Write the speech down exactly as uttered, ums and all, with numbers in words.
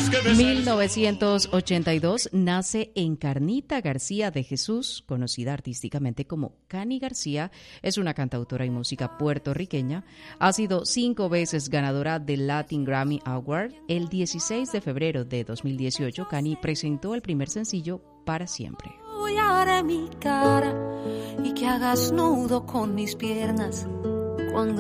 mil novecientos ochenta y dos nace Encarnita García de Jesús, conocida artísticamente como Cani García. Es una cantautora y música puertorriqueña. Ha sido cinco veces ganadora del Latin Grammy Award. El dieciséis de febrero de dos mil dieciocho, Cani presentó el primer sencillo, Para Siempre. Voy a dar mi cara y que hagas nudo con mis piernas cuando